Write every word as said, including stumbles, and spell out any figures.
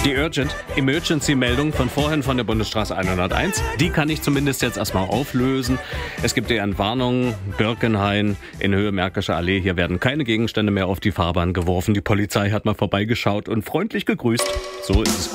Die Urgent Emergency-Meldung von vorhin von der Bundesstraße hunderteins, die kann ich zumindest jetzt erstmal auflösen. Es gibt eher eine Warnung, Birkenhain in Höhe Märkische Allee. Hier werden keine Gegenstände mehr auf die Fahrbahn geworfen. Die Polizei hat mal vorbeigeschaut und freundlich gegrüßt. So ist es.